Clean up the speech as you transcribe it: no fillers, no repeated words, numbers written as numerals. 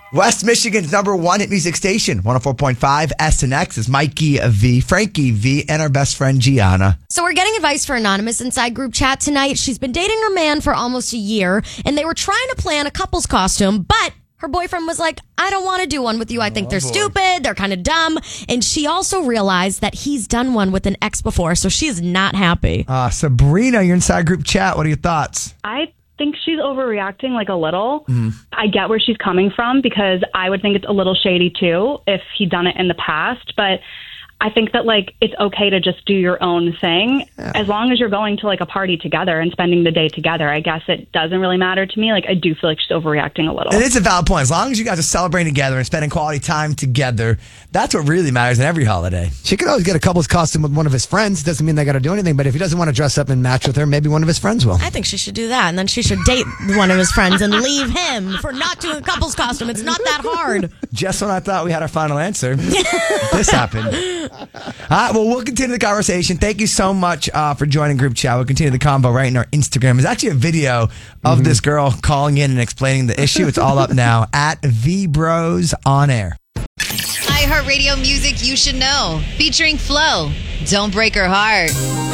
West Michigan's number one hit music station, 104.5 SNX is Mikey V, Frankie V, and our best friend Gianna. So we're getting advice for Anonymous inside group chat tonight. She's been dating her man for almost a year, and they were trying to plan a couple's costume, but her boyfriend was like, I don't want to do one with you. I think they're stupid. They're kind of dumb. And she also realized that he's done one with an ex before, so she's not happy. Sabrina, you're inside group chat. What are your thoughts? I think she's overreacting like a little. I get where she's coming from because I would think it's a little shady too if he'd done it in the past. But I think that like it's okay to just do your own thing as long as you're going to like a party together and spending the day together. I guess it doesn't really matter to me. Like I do feel like she's overreacting a little. And it's a valid point. As long as you guys are celebrating together and spending quality time together, that's what really matters in every holiday. She could always get a couple's costume with one of his friends. Doesn't mean they got to do anything. But if he doesn't want to dress up and match with her, maybe one of his friends will. I think she should do that, and then she should date one of his friends and leave him for not doing a couple's costume. It's not that hard. Just when I thought we had our final answer, this happened. All right, well, we'll continue the conversation. Thank you so much for joining group chat. We'll continue the convo right in our Instagram. There's actually a video of this girl calling in and explaining the issue. It's all up now at VBros on air. iHeartRadio music you should know, featuring Flo. Don't break her heart.